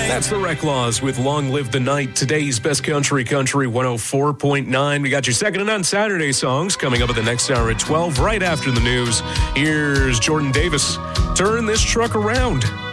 That's the Reclaws with Long Live the Night. Today's Best Country 104.9. We got your second and on Saturday songs coming up at the next hour at 12, right after the news. Here's Jordan Davis. Turn this truck around.